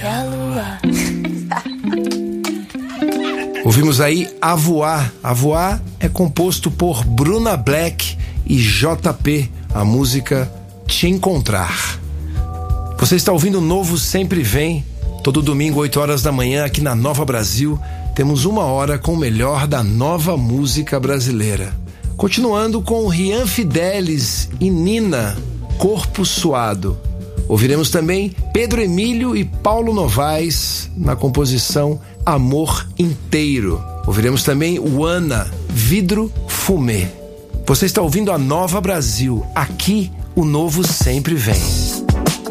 Ouvimos aí A Voar. A Voar é composto por Bruna Black e JP, a música Te Encontrar. Você está ouvindo o Novo Sempre Vem. Todo domingo, 8 horas da manhã, aqui na Nova Brasil, temos 1 hora com o melhor da nova música brasileira. Continuando com Rian Fidelis e Nina, Corpo Suado. Ouviremos também Pedro Emílio e Paulo Novaes na composição Amor Inteiro. Ouviremos também Uana, Vidro Fumê. Você está ouvindo a Nova Brasil. Aqui o novo sempre vem.